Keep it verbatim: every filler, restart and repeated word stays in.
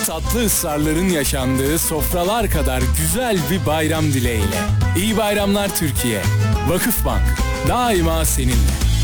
tatlı ısrarların yaşandığı sofralar kadar güzel bir bayram dileğiyle. İyi bayramlar Türkiye. Vakıfbank, daima seninle.